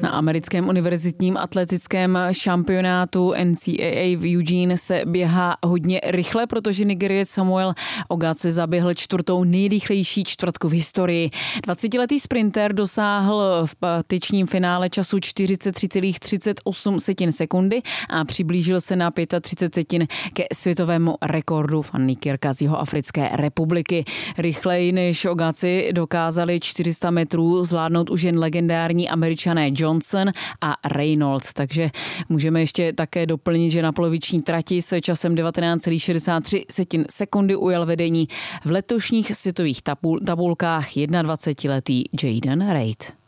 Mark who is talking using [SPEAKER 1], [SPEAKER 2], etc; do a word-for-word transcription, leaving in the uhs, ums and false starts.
[SPEAKER 1] Na americkém univerzitním atletickém šampionátu N C A A v Eugene se běhá hodně rychle, protože Nigeriec Samuel Ogace zaběhl čtvrtou nejrychlejší čtvrtku v historii. dvacetiletý sprinter dosáhl v páteční finále času čtyřicet tři celá třicet osm sekundy a přiblížil se na třicet pět setin ke světovému rekordu Fanny Kirka z Jihoafrické republiky. Rychleji než Ogaci dokázali čtyři sta metrů zvládnout už jen legendární Američané Johnson a Reynolds, takže můžeme ještě také doplnit, že na poloviční trati se časem devatenáct celá šedesát tři sekundy ujal vedení v letošních světových tabulkách dvacetiletý Jaden Reid.